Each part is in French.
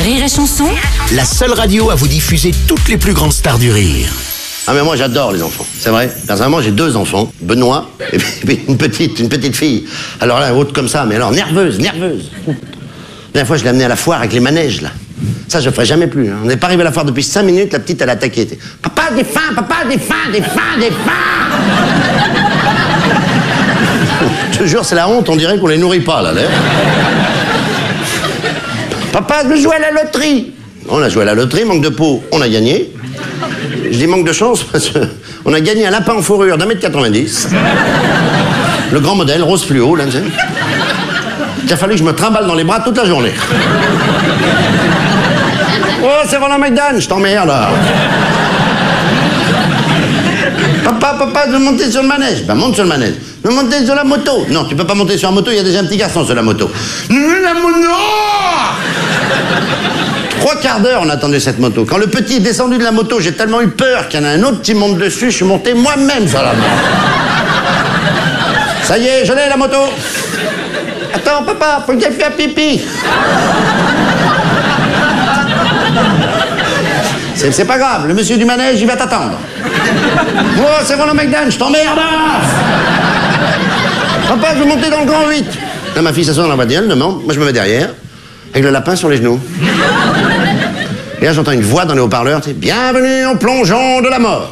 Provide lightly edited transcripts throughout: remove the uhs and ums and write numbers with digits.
Rire et Chanson, La seule radio à vous diffuser toutes les plus grandes stars du rire. Ah mais moi j'adore les enfants, c'est vrai. Personnellement j'ai 2 enfants, Benoît et puis une petite fille. Alors là, haute comme ça, mais alors nerveuse. La dernière fois je l'ai amenée à la foire avec les manèges là. Ça je ferai jamais plus. On n'est pas arrivé à la foire depuis 5 minutes, la petite elle a attaqué. Papa des fins. Je te jure c'est la honte, on dirait qu'on les nourrit pas là. Papa je veux jouer à la loterie. On a joué à la loterie, manque de peau, on a gagné. Je dis manque de chance parce qu'on a gagné un lapin en fourrure d'1,90 m. Le grand modèle, rose fluo, là, tu sais. Il a fallu que je me trimballe dans les bras toute la journée. Oh, c'est Roland McDan, je t'emmerde, là. Papa, je veux monter sur le manège. Ben, monte sur le manège. Je veux monter sur la moto. Non, tu peux pas monter sur la moto, il y a déjà un petit garçon sur la moto. La moto 3 quarts d'heure, on attendait cette moto. Quand le petit est descendu de la moto, j'ai tellement eu peur qu'il y en a un autre qui monte dessus, je suis monté moi-même sur la moto. Ça y est, je l'ai la moto. Attends, papa, faut que j'aille faire pipi. C'est pas grave, le monsieur du manège, il va t'attendre. Oh, c'est Roland McDan, je t'emmerde. Papa, je veux monter dans le grand 8. Là, ma fille s'assoit dans la voiture, elle demande. Moi, je me mets derrière, avec le lapin sur les genoux. Et là, j'entends une voix dans les haut-parleurs, tu sais, bienvenue au plongeon de la mort.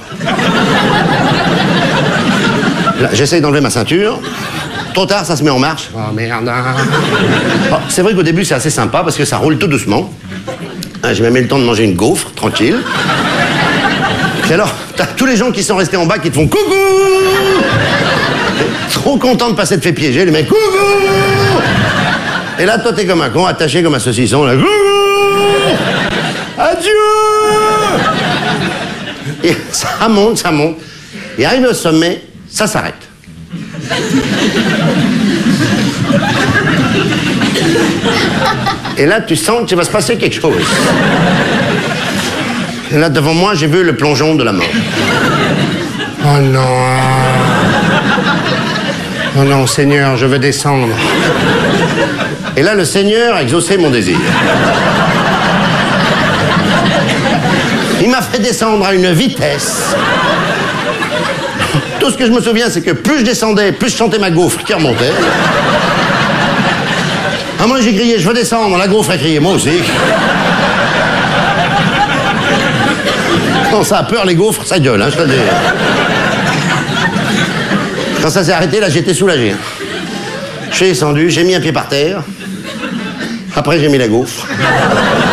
Là, j'essaye d'enlever ma ceinture. Trop tard, ça se met en marche. Oh, merde. Oh, c'est vrai qu'au début, c'est assez sympa parce que ça roule tout doucement. J'ai même eu le temps de manger une gaufre, tranquille. Et alors, t'as tous les gens qui sont restés en bas qui te font coucou. Trop content de pas s'être fait piéger, les mecs, coucou. Et là, toi, t'es comme un con, attaché comme un saucisson, là, coucou. Adieu. Et ça monte. Et arrivé au sommet, ça s'arrête. Et là, tu sens qu'il va se passer quelque chose. Et là, devant moi, j'ai vu le plongeon de la mort. Oh non. Oh non, Seigneur, je veux descendre. Et là, le Seigneur a exaucé mon désir. Il m'a fait descendre à une vitesse. Tout ce que je me souviens, c'est que plus je descendais, plus je sentais ma gaufre qui remontait. À un moment, j'ai crié, je veux descendre. La gaufre a crié, moi aussi. Quand ça a peur, les gaufres, ça gueule, hein, je te dis. Quand ça s'est arrêté, là, j'étais soulagé. Je suis descendu, j'ai mis un pied par terre. Après, j'ai mis la gaufre.